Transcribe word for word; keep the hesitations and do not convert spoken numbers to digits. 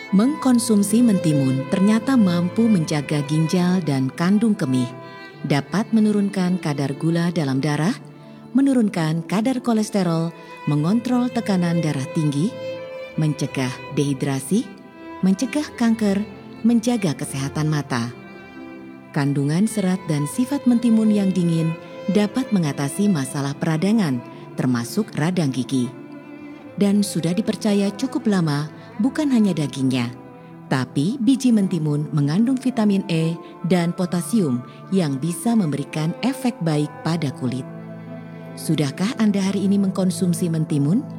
Mengkonsumsi mentimun ternyata mampu menjaga ginjal dan kandung kemih, dapat menurunkan kadar gula dalam darah, menurunkan kadar kolesterol, mengontrol tekanan darah tinggi, mencegah dehidrasi, mencegah kanker, menjaga kesehatan mata. Kandungan serat dan sifat mentimun yang dingin dapat mengatasi masalah peradangan, termasuk radang gigi. Dan sudah dipercaya cukup lama bukan hanya dagingnya, tapi biji mentimun mengandung vitamin E dan potasium yang bisa memberikan efek baik pada kulit. Sudahkah Anda hari ini mengkonsumsi mentimun?